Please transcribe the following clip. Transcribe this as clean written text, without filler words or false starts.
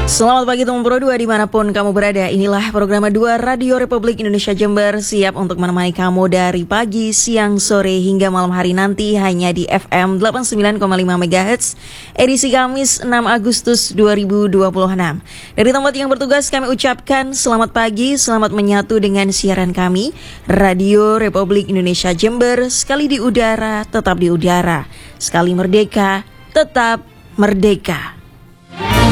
Selamat pagi teman Pro 2 dimanapun kamu berada. Inilah program 2 Radio Republik Indonesia Jember, siap untuk menemani kamu dari pagi, siang, sore hingga malam hari nanti hanya di FM 89,5 MHz edisi Kamis 6 Agustus 2026. Dari tempat yang bertugas kami ucapkan selamat pagi, selamat menyatu dengan siaran kami Radio Republik Indonesia Jember, sekali di udara tetap di udara, sekali merdeka tetap merdeka.